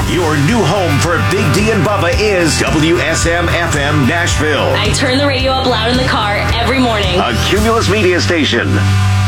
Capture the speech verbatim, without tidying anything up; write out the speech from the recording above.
Your new home for Big D and Bubba is W S M F M Nashville. I turn the radio up loud in the car every morning. A Cumulus Media Station.